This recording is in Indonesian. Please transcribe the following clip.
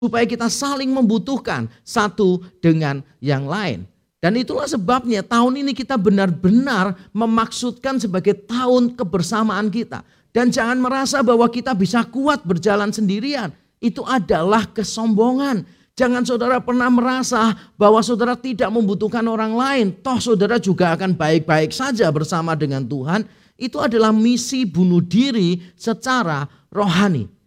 Supaya kita saling membutuhkan satu dengan yang lain. Dan itulah sebabnya tahun ini kita benar-benar memaksudkan sebagai tahun kebersamaan kita. Dan jangan merasa bahwa kita bisa kuat berjalan sendirian. Itu adalah kesombongan. Jangan saudara pernah merasa bahwa saudara tidak membutuhkan orang lain. Toh saudara juga akan baik-baik saja bersama dengan Tuhan. Itu adalah misi bunuh diri secara rohani.